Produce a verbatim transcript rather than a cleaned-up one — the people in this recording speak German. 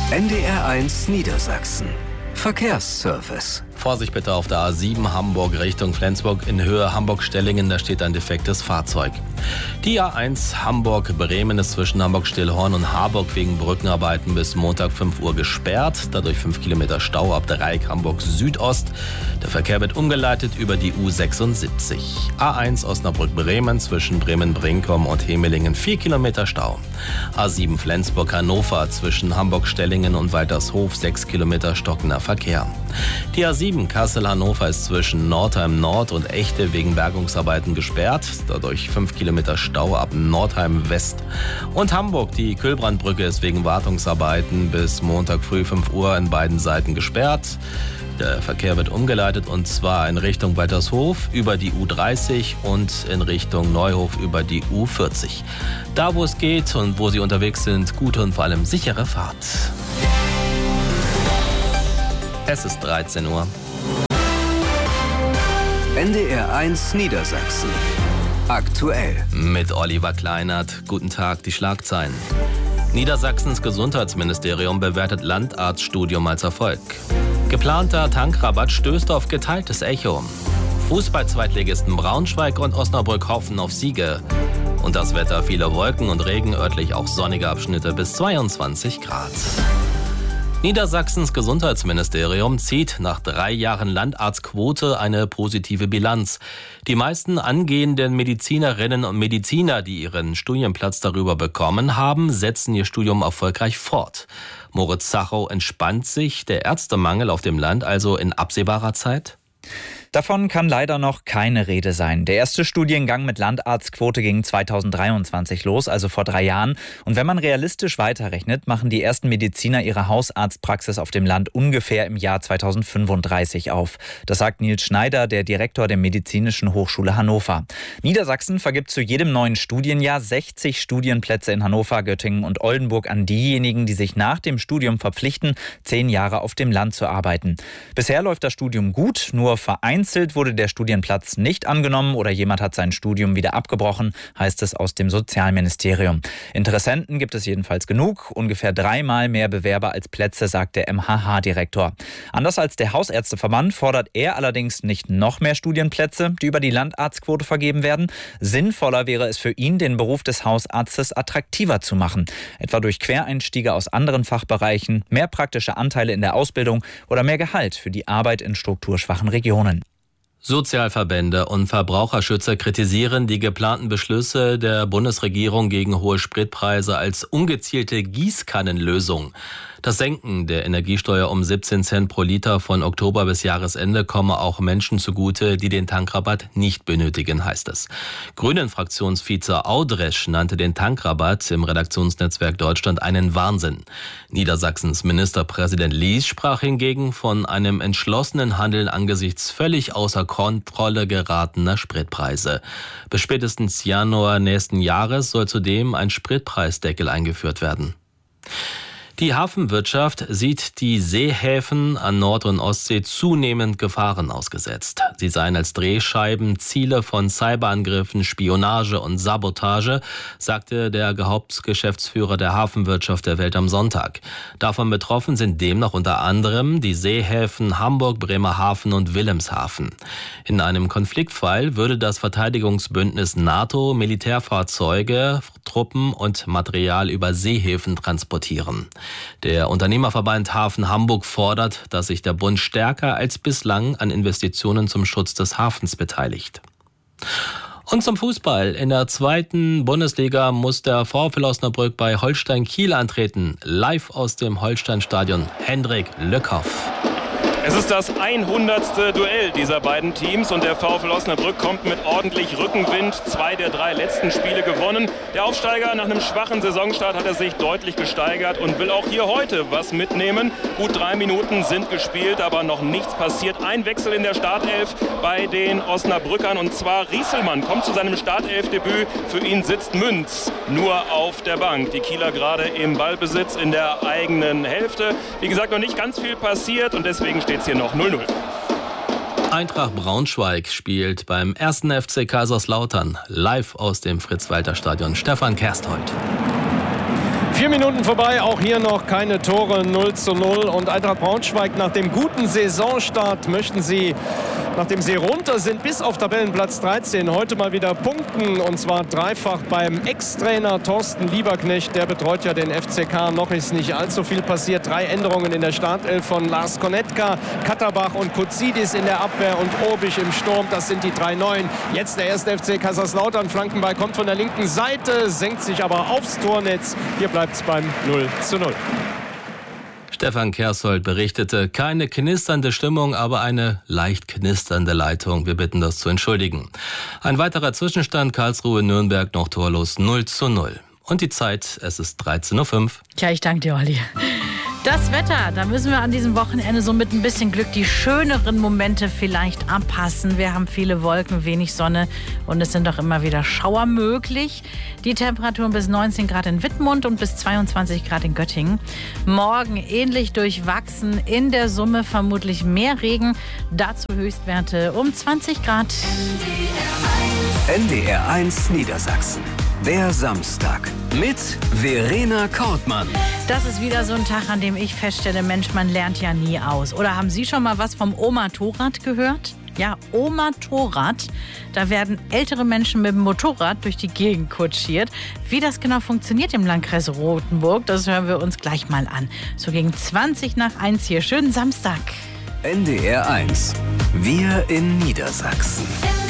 N D R eins Niedersachsen. Verkehrsservice. Vorsicht bitte auf der A sieben Hamburg Richtung Flensburg in Höhe Hamburg-Stellingen, da steht ein defektes Fahrzeug. Die A eins Hamburg-Bremen ist zwischen Hamburg-Stillhorn und Harburg wegen Brückenarbeiten bis Montag fünf Uhr gesperrt. Dadurch fünf Kilometer Stau ab Dreieck Hamburg Südost. Der Verkehr wird umgeleitet über die U sechsundsiebzig. A eins Osnabrück-Bremen zwischen Bremen-Brinkum und Hemelingen vier Kilometer Stau. A sieben Flensburg-Hannover zwischen Hamburg-Stellingen und Waltershof sechs Kilometer stockender Verkehr. Die A sieben Kassel-Hannover ist zwischen Nordheim Nord und Echte wegen Bergungsarbeiten gesperrt. Dadurch fünf Kilometer Stau ab Nordheim West. Und Hamburg, die Kühlbrandbrücke ist wegen Wartungsarbeiten bis Montag früh fünf Uhr in beiden Seiten gesperrt. Der Verkehr wird umgeleitet und zwar in Richtung Waltershof über die U dreißig und in Richtung Neuhof über die U vierzig. Da, wo es geht und wo Sie unterwegs sind, gute und vor allem sichere Fahrt. Es ist dreizehn Uhr. N D R eins Niedersachsen. Aktuell. Mit Oliver Kleinert. Guten Tag, die Schlagzeilen. Niedersachsens Gesundheitsministerium bewertet Landarztstudium als Erfolg. Geplanter Tankrabatt stößt auf geteiltes Echo. Fußball-Zweitligisten Braunschweig und Osnabrück hoffen auf Siege. Und das Wetter, viele Wolken und Regen, örtlich auch sonnige Abschnitte bis zweiundzwanzig Grad. Niedersachsens Gesundheitsministerium zieht nach drei Jahren Landarztquote eine positive Bilanz. Die meisten angehenden Medizinerinnen und Mediziner, die ihren Studienplatz darüber bekommen haben, setzen ihr Studium erfolgreich fort. Moritz Zachow, entspannt sich der Ärztemangel auf dem Land also in absehbarer Zeit? Davon kann leider noch keine Rede sein. Der erste Studiengang mit Landarztquote ging zweitausenddreiundzwanzig los, also vor drei Jahren. Und wenn man realistisch weiterrechnet, machen die ersten Mediziner ihre Hausarztpraxis auf dem Land ungefähr im Jahr zweitausendfünfunddreißig auf. Das sagt Nils Schneider, der Direktor der Medizinischen Hochschule Hannover. Niedersachsen vergibt zu jedem neuen Studienjahr sechzig Studienplätze in Hannover, Göttingen und Oldenburg an diejenigen, die sich nach dem Studium verpflichten, zehn Jahre auf dem Land zu arbeiten. Bisher läuft das Studium gut, nur vereinzelt wurde der Studienplatz nicht angenommen oder jemand hat sein Studium wieder abgebrochen, heißt es aus dem Sozialministerium. Interessenten gibt es jedenfalls genug, ungefähr dreimal mehr Bewerber als Plätze, sagt der M H H-Direktor. Anders als der Hausärzteverband fordert er allerdings nicht noch mehr Studienplätze, die über die Landarztquote vergeben werden. Sinnvoller wäre es für ihn, den Beruf des Hausarztes attraktiver zu machen, etwa durch Quereinstiege aus anderen Fachbereichen, mehr praktische Anteile in der Ausbildung oder mehr Gehalt für die Arbeit in strukturschwachen Regionen. Sozialverbände und Verbraucherschützer kritisieren die geplanten Beschlüsse der Bundesregierung gegen hohe Spritpreise als ungezielte Gießkannenlösung. Das Senken der Energiesteuer um siebzehn Cent pro Liter von Oktober bis Jahresende komme auch Menschen zugute, die den Tankrabatt nicht benötigen, heißt es. Grünen-Fraktionsvize Audresch nannte den Tankrabatt im Redaktionsnetzwerk Deutschland einen Wahnsinn. Niedersachsens Ministerpräsident Lies sprach hingegen von einem entschlossenen Handeln angesichts völlig außer Kontrolle geratener Spritpreise. Bis spätestens Januar nächsten Jahres soll zudem ein Spritpreisdeckel eingeführt werden. Die Hafenwirtschaft sieht die Seehäfen an Nord- und Ostsee zunehmend Gefahren ausgesetzt. Sie seien als Drehscheiben Ziele von Cyberangriffen, Spionage und Sabotage, sagte der Hauptgeschäftsführer der Hafenwirtschaft der Welt am Sonntag. Davon betroffen sind demnach unter anderem die Seehäfen Hamburg, Bremerhaven und Wilhelmshaven. In einem Konfliktfall würde das Verteidigungsbündnis NATO Militärfahrzeuge, Truppen und Material über Seehäfen transportieren. Der Unternehmerverband Hafen Hamburg fordert, dass sich der Bund stärker als bislang an Investitionen zum Schutz des Hafens beteiligt. Und zum Fußball. In der zweiten Bundesliga muss der VfL Osnabrück bei Holstein Kiel antreten. Live aus dem Holstein-Stadion Hendrik Lückhoff. Es ist das hundertste Duell dieser beiden Teams und der VfL Osnabrück kommt mit ordentlich Rückenwind. Zwei der drei letzten Spiele gewonnen. Der Aufsteiger nach einem schwachen Saisonstart hat er sich deutlich gesteigert und will auch hier heute was mitnehmen. Gut drei Minuten sind gespielt, aber noch nichts passiert. Ein Wechsel in der Startelf bei den Osnabrückern und zwar Rieselmann kommt zu seinem Startelfdebüt. Für ihn sitzt Münz nur auf der Bank. Die Kieler gerade im Ballbesitz in der eigenen Hälfte. Wie gesagt, noch nicht ganz viel passiert und deswegen steht hier noch null null. Eintracht Braunschweig spielt beim ersten F C Kaiserslautern live aus dem Fritz-Walter-Stadion. Stefan Kersthold. Vier Minuten vorbei, auch hier noch keine Tore, null zu null. Und Eintracht Braunschweig nach dem guten Saisonstart möchten sie, nachdem sie runter sind, bis auf Tabellenplatz dreizehn, heute mal wieder punkten. Und zwar dreifach beim Ex-Trainer Thorsten Lieberknecht. Der betreut ja den F C K. Noch ist nicht allzu viel passiert. Drei Änderungen in der Startelf von Lars Konetka, Katterbach und Kuzidis in der Abwehr und Obich im Sturm. Das sind die drei Neuen. Jetzt der erste F C Kaiserslautern. Flankenball kommt von der linken Seite, senkt sich aber aufs Tornetz. Hier bleibt es beim null zu null. Stefan Kerssold berichtete, keine knisternde Stimmung, aber eine leicht knisternde Leitung. Wir bitten das zu entschuldigen. Ein weiterer Zwischenstand, Karlsruhe-Nürnberg noch torlos null zu null. Und die Zeit, es ist dreizehn Uhr fünf. Tja, ich danke dir, Olli. Das Wetter, da müssen wir an diesem Wochenende so mit ein bisschen Glück die schöneren Momente vielleicht anpassen. Wir haben viele Wolken, wenig Sonne und es sind auch immer wieder Schauer möglich. Die Temperaturen bis neunzehn Grad in Wittmund und bis zweiundzwanzig Grad in Göttingen. Morgen ähnlich durchwachsen, in der Summe vermutlich mehr Regen. Dazu Höchstwerte um zwanzig Grad. N D R eins Niedersachsen. Der Samstag mit Verena Kortmann. Das ist wieder so ein Tag, an dem ich feststelle, Mensch, man lernt ja nie aus. Oder haben Sie schon mal was vom Oma-Torrad gehört? Ja, Oma-Torrad. Da werden ältere Menschen mit dem Motorrad durch die Gegend kutschiert. Wie das genau funktioniert im Landkreis Rothenburg, das hören wir uns gleich mal an. So gegen zwanzig nach eins hier. Schönen Samstag. N D R eins. Wir in Niedersachsen.